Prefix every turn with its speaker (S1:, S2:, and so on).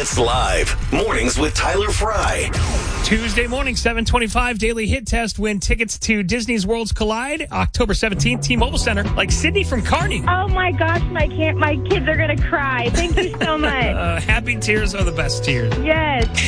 S1: Hits Live. Mornings with Tyler Fry.
S2: Tuesday morning, 7:25, Daily Hit Test. Win tickets to Disney's Worlds Collide, October 17th, T-Mobile Center. Like Sydney from Kearney.
S3: Oh, my gosh, my kids are going to cry. Thank you so much.
S2: Happy tears are the best tears.
S3: Yes.